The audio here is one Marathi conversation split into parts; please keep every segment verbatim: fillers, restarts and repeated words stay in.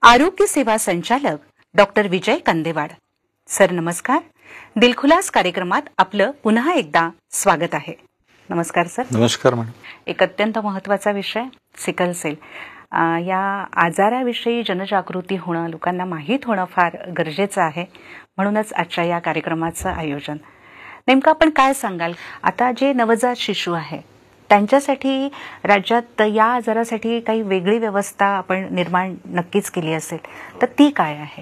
आरोग्य सेवा संचालक डॉक्टर विजय कंदेवाड सर, नमस्कार. दिलखुलास कार्यक्रमात आपलं पुन्हा एकदा स्वागत आहे. नमस्कार सर. नमस्कार मॅडम. एक अत्यंत महत्त्वाचा विषय सिकल सेल. या आजाराविषयी जनजागृती होणं, लोकांना माहीत होणं फार गरजेचं आहे. म्हणूनच आजच्या या कार्यक्रमाचं आयोजन. नेमकं आपण काय सांगाल, आता जे नवजात शिशु आहे त्यांच्यासाठी राज्यात या आजारासाठी काही वेगळी व्यवस्था आपण निर्माण नक्कीच केली असेल, तर ती काय आहे?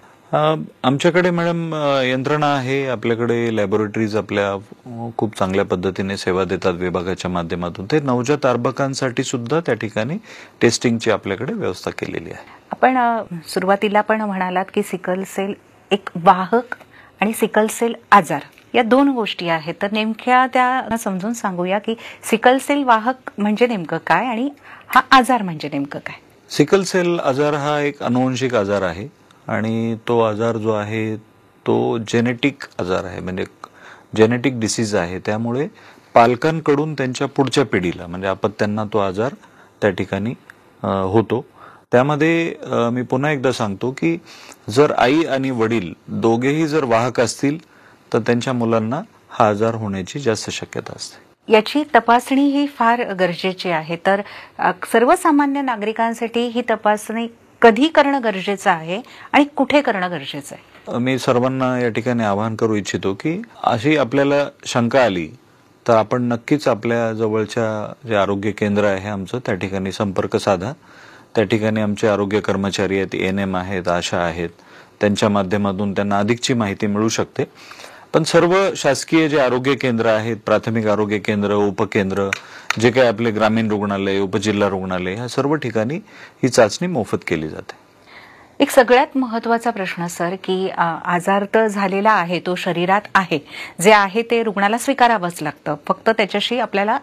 आमच्याकडे मॅडम यंत्रणा आहे. आपल्याकडे लॅबोरेटरीज आपल्या खूप चांगल्या पद्धतीने सेवा देतात विभागाच्या माध्यमातून. ते नवजात अर्भकांसाठी सुद्धा त्या ठिकाणी टेस्टिंगची आपल्याकडे व्यवस्था केलेली आहे. आपण सुरुवातीला पण म्हणालात की सिकल सेल एक वाहक आणि सिकल सेल आजार या दोन गोष्टी आहेत, तर नेमक्या त्या समजून सांगूया की सिकल सेल वाहक म्हणजे नेमकं काय आणि हा आजार म्हणजे नेमकं काय? सिकल सेल आजार हा एक अनुवंशिक आजार आहे आणि तो आजार जो आहे तो जेनेटिक आजार आहे, म्हणजे जेनेटिक डिसीज आहे. त्यामुळे पालकांकडून त्यांच्या पुढच्या पिढीला म्हणजे अपत्यांना तो आजार त्या ठिकाणी होतो. त्यामध्ये मी पुन्हा एकदा सांगतो की जर आई आणि वडील दोघेही जर वाहक असतील तर त्यांच्या मुलांना हा आजार होण्याची जास्त शक्यता असते. याची तपासणी ही फार गरजेची आहे. तर सर्वसामान्य नागरिकांसाठी ही तपासणी कधी करणं गरजेचं आहे आणि कुठे करणं गरजेचं आहे? मी सर्वांना या ठिकाणी आवाहन करू इच्छितो की अशी आपल्याला शंका आली तर आपण नक्कीच आपल्या जवळच्या जे आरोग्य केंद्र आहे आमचं त्या ठिकाणी संपर्क साधा. त्या ठिकाणी आमचे आरोग्य कर्मचारी आहेत, एन एम आहेत, आशा आहेत, त्यांच्या माध्यमातून त्यांना अधिकची माहिती मिळू शकते. पण सर्व शासकीय जे आरोग्य केंद्र आहेत, प्राथमिक आरोग्य केंद्र, उपकेंद्र, जे काही आपले ग्रामीण रुग्णालय, उपजिल्हा रुग्णालय, ह्या सर्व ठिकाणी ही चाचणी मोफत केली जाते. एक सगळ्यात महत्त्वाचा प्रश्न सर की आजार तर झालेला आहे, तो शरीरात आहे, जे आहे ते रुग्णाला स्वीकारावंच लागतं. फक्त त्याच्याशी आपल्याला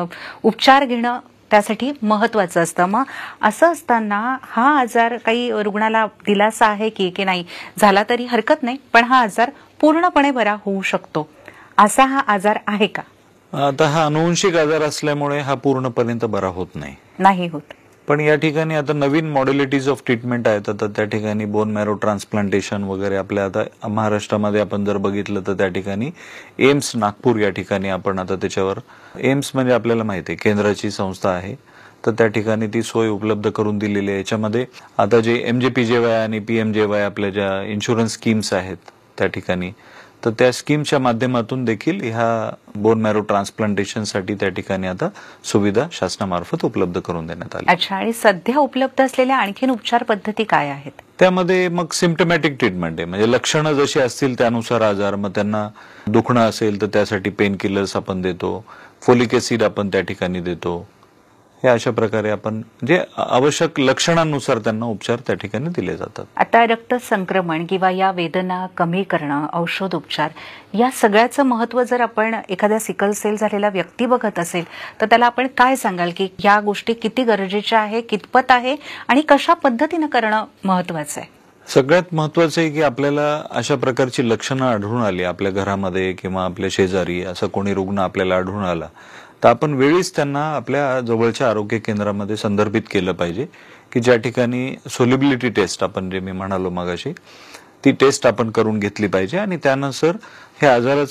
उपचार घेणं त्यासाठी महत्त्वाचं असतं. मग असं असताना हा आजार काही रुग्णाला दिलासा आहे की की नाही, झाला तरी हरकत नाही, पण हा आजार पूर्णपणे बरा होऊ शकतो, असा हा आजार आहे का? आता हा अनुवंशिक आजार असल्यामुळे हा पूर्णपर्यंत बरा होत नाही नाही होत. पण या ठिकाणी आता नवीन मॉड्युलिटीज ऑफ ट्रीटमेंट आहेत. आता त्या ठिकाणी बोन मॅरो ट्रान्सप्लांटेशन वगैरे आपल्या आता महाराष्ट्रामध्ये आपण जर बघितलं तर त्या ठिकाणी एम्स नागपूर या ठिकाणी आपण आता त्याच्यावर, एम्स म्हणजे आपल्याला माहिती आहे केंद्राची संस्था आहे, तर त्या ठिकाणी ती सोय उपलब्ध करून दिलेली आहे. याच्यामध्ये आता जे एम जे पी जे वाय आणि पी एम जे वाय आपल्या ज्या इन्शुरन्स स्कीम्स आहेत त्या ठिकाणी, तर त्या स्कीमच्या माध्यमातून देखील ह्या बोन मॅरो ट्रान्सप्लांटेशनसाठी त्या ठिकाणी आता सुविधा शासनामार्फत उपलब्ध करून देण्यात आली. अच्छा, आणि सध्या उपलब्ध असलेल्या आणखीन उपचार पद्धती काय आहेत? त्यामध्ये मग सिम्पटमॅटिक ट्रीटमेंट आहे, म्हणजे लक्षणं जशी असतील त्यानुसार आजार, मग त्यांना दुखणं असेल तर त्यासाठी पेन किलर्स आपण देतो, फोलिक ऍसिड आपण त्या ठिकाणी देतो. हे अशा प्रकारे आपण जे आवश्यक लक्षणांनुसार त्यांना उपचार त्या ठिकाणी दिले जातात. आता रक्त संक्रमण किंवा या वेदना कमी करणं, औषधोपचार, या सगळ्याचं महत्त्व जर आपण एखाद्या सिकल सेल झालेला व्यक्ती बघत असेल तर त्याला आपण काय सांगाल की या गोष्टी किती गरजेच्या आहे, कितपत आहे आणि कशा पद्धतीनं करणं महत्त्वाचं आहे? सगळ्यात महत्वाचं आहे की आपल्याला अशा प्रकारची लक्षणं आढळून आली आपल्या घरामध्ये किंवा आपल्या शेजारी असं कोणी रुग्ण आपल्याला आढळून आला तर आपण वेळीच त्यांना आपल्या जवळच्या आरोग्य केंद्रामध्ये संदर्भित केलं पाहिजे की ज्या ठिकाणी सोल्युबिलिटी टेस्ट आपण जे मी म्हणालो मगाशी, ती टेस्ट आपण करून घेतली पाहिजे आणि त्यानुसार हे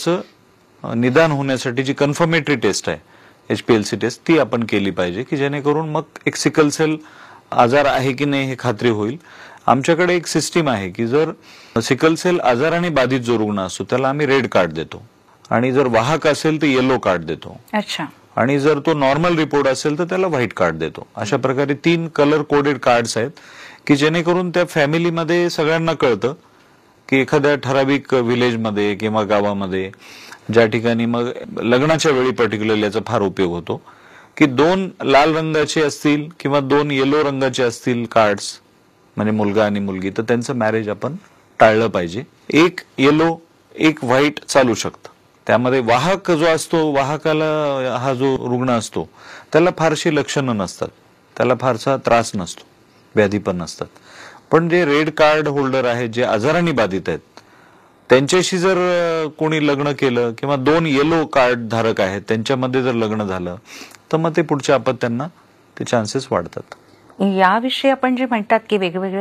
आजाराचं निदान होण्यासाठी जी कन्फर्मेटरी टेस्ट आहे H P L C taste, ती आपण केली पाहिजे की जेणेकरून मग एक सिकल सेल आजार आहे की नाही हे खात्री होईल. आमच्याकडे एक सिस्टीम आहे की जर सिकल सेल आजाराने बाधित जो रुग्ण असतो त्याला आम्ही रेड कार्ड देतो आणि जर वाहक असेल तर येलो कार्ड देतो. अच्छा. आणि जर तो नॉर्मल रिपोर्ट असेल तर त्याला व्हाईट कार्ड देतो. अशा प्रकारे तीन कलर कोडेड कार्ड्स आहेत की जेणेकरून त्या फॅमिलीमध्ये सगळ्यांना कळतं की एखाद्या ठराविक विलेजमध्ये किंवा गावामध्ये ज्या ठिकाणी मग लग्नाच्या वेळी पर्टिक्युलरली याचा फार उपयोग होतो की दोन लाल रंगाचे असतील किंवा दोन येलो रंगाचे असतील कार्ड्स, म्हणजे मुलगा आणि मुलगी, तर त्यांचं मॅरेज आपण टाळलं पाहिजे. एक येलो एक व्हाईट चालू शकतं. त्यामध्ये वाहक जो असतो, वाहकाला हा जो रुग्ण असतो त्याला फारशी लक्षणं नसतात, त्याला फारसा त्रास नसतो, व्याधी पण नसतात. पण जे रेड कार्ड होल्डर आहेत, जे आजाराने बाधित आहेत, त्यांच्याशी जर कोणी लग्न केलं किंवा दोन येलो कार्ड धारक आहेत त्यांच्यामध्ये जर लग्न झालं तर मग ते पुढच्या अपत्यांना ते चान्सेस वाढतात. याविषयी आपण जे म्हणतात की वेगवेगळे